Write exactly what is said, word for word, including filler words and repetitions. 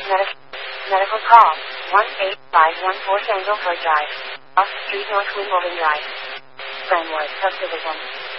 Medic- medical call. one eight five one four Sangleford Drive. Off Street, North Wimbledon Drive. Glenwood Subdivision.